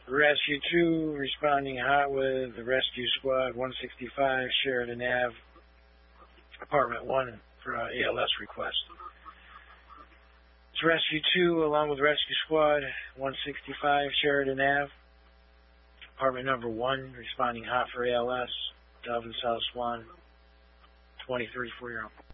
Rescue 2 responding hot with the rescue squad 165 Sheridan Ave, apartment 1 for ALS request. It's Rescue 2 along with Rescue Squad 165 Sheridan Ave, apartment number 1 responding hot for ALS, Delvin South Swan 2340.